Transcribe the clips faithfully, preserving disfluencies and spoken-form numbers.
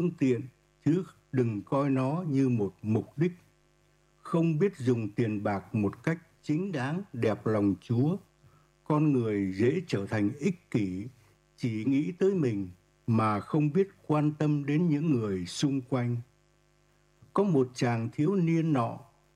phương tiện, chứ đừng coi nó như một mục đích. Không biết dùng tiền bạc một cách chính đáng, đẹp lòng Chúa, con người dễ trở thành ích kỷ, chỉ nghĩ tới mình mà không biết quan tâm đến những người xung quanh. Có một chàng thiếu niên nọ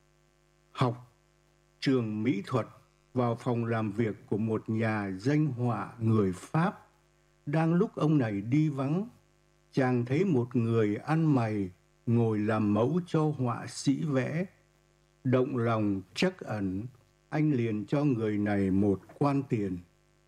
học trường mỹ thuật vào phòng làm việc của một nhà danh họa người Pháp. Đang lúc ông này đi vắng, chàng thấy một người ăn mày ngồi làm mẫu cho họa sĩ vẽ. Động lòng trắc ẩn, anh liền cho người này một quan tiền.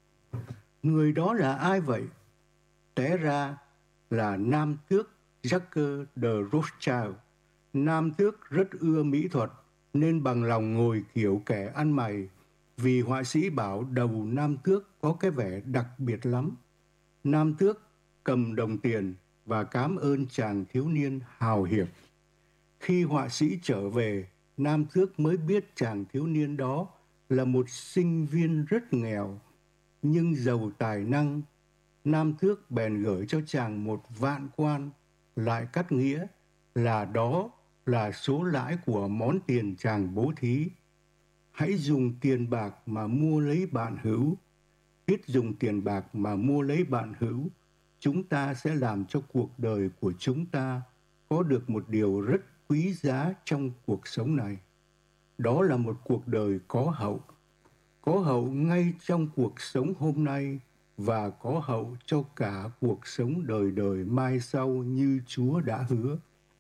Người đó là ai vậy? Té ra là Nam Tước Jacques de Rothschild. Nam Tước rất ưa mỹ thuật nên bằng lòng ngồi kiểu kẻ ăn mày, vì họa sĩ bảo đầu Nam Tước có cái vẻ đặc biệt lắm. Nam Tước cầm đồng tiền và cảm ơn chàng thiếu niên hào hiệp. Khi họa sĩ trở về, Nam Tước mới biết chàng thiếu niên đó là một sinh viên rất nghèo, nhưng giàu tài năng. Nam Tước bèn gửi cho chàng một vạn quan, lại cắt nghĩa là đó là số lãi của món tiền chàng bố thí. Hãy dùng tiền bạc mà mua lấy bạn hữu. Biết dùng tiền bạc mà mua lấy bạn hữu, chúng ta sẽ làm cho cuộc đời của chúng ta có được một điều rất quý giá trong cuộc sống này. Đó là một cuộc đời có hậu. Có hậu ngay trong cuộc sống hôm nay và có hậu cho cả cuộc sống đời đời mai sau như Chúa đã hứa.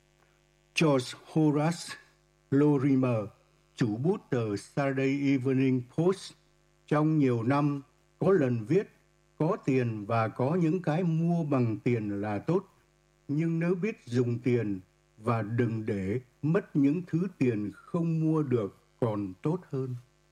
George Horace Lorimer, chủ bút tờ Saturday Evening Post, trong nhiều năm có lần viết: có tiền và có những cái mua bằng tiền là tốt, nhưng nếu biết dùng tiền và đừng để mất những thứ tiền không mua được còn tốt hơn.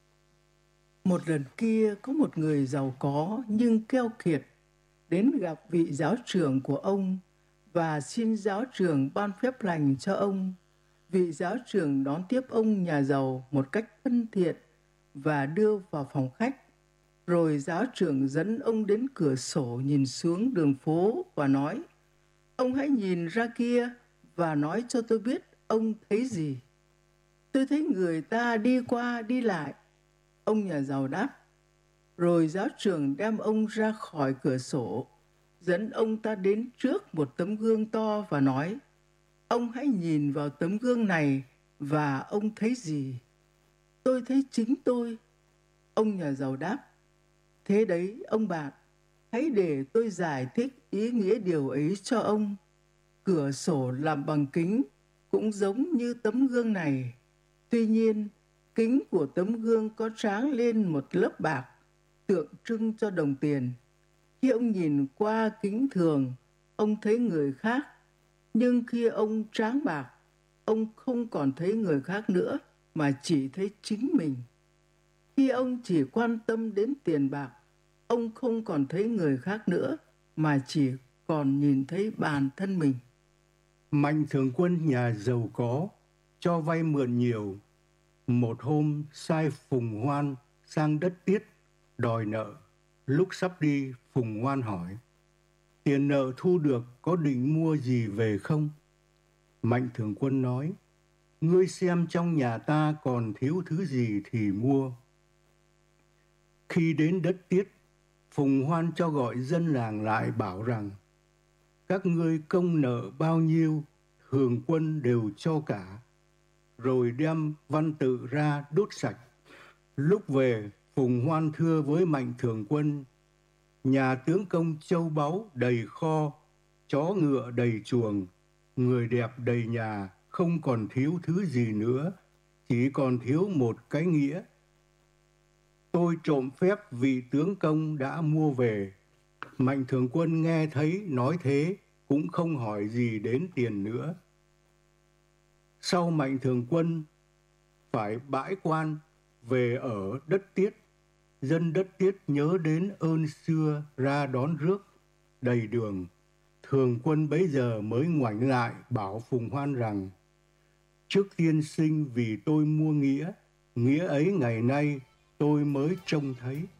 Một lần kia có một người giàu có nhưng keo kiệt đến gặp vị giáo trưởng của ông và xin giáo trưởng ban phép lành cho ông. Vị giáo trưởng đón tiếp ông nhà giàu một cách thân thiện và đưa vào phòng khách. Rồi giáo trưởng dẫn ông đến cửa sổ nhìn xuống đường phố và nói: ông hãy nhìn ra kia và nói cho tôi biết ông thấy gì. Tôi thấy người ta đi qua đi lại, ông nhà giàu đáp. Rồi giáo trưởng đem ông ra khỏi cửa sổ, dẫn ông ta đến trước một tấm gương to và nói: ông hãy nhìn vào tấm gương này và ông thấy gì? Tôi thấy chính tôi, ông nhà giàu đáp. Thế đấy, ông bạn, hãy để tôi giải thích ý nghĩa điều ấy cho ông. Cửa sổ làm bằng kính cũng giống như tấm gương này. Tuy nhiên, kính của tấm gương có tráng lên một lớp bạc, tượng trưng cho đồng tiền. Khi ông nhìn qua kính thường, ông thấy người khác. Nhưng khi ông tráng bạc, ông không còn thấy người khác nữa, mà chỉ thấy chính mình. Khi ông chỉ quan tâm đến tiền bạc, ông không còn thấy người khác nữa, mà chỉ còn nhìn thấy bản thân mình. Mạnh Thường Quân nhà giàu có, cho vay mượn nhiều. Một hôm sai Phùng Hoan sang đất Tiết đòi nợ. Lúc sắp đi, Phùng Hoan hỏi: tiền nợ thu được có định mua gì về không? Mạnh Thường Quân nói: ngươi xem trong nhà ta còn thiếu thứ gì thì mua. Khi đến đất Tiết, Phùng Hoan cho gọi dân làng lại bảo rằng: các ngươi công nợ bao nhiêu, Thường Quân đều cho cả. Rồi đem văn tự ra đốt sạch. Lúc về, Phùng Hoan thưa với Mạnh Thường Quân: nhà tướng công châu báu đầy kho, chó ngựa đầy chuồng, người đẹp đầy nhà, không còn thiếu thứ gì nữa, chỉ còn thiếu một cái nghĩa. Tôi trộm phép vị tướng công đã mua về. Mạnh Thường Quân nghe thấy nói thế, cũng không hỏi gì đến tiền nữa. Sau Mạnh Thường Quân phải bãi quan về ở đất Tiết, dân đất Tiết nhớ đến ơn xưa ra đón rước đầy đường. Thường Quân bấy giờ mới ngoảnh lại bảo Phùng Hoan rằng: trước tiên sinh vì tôi mua nghĩa, nghĩa ấy ngày nay tôi mới trông thấy.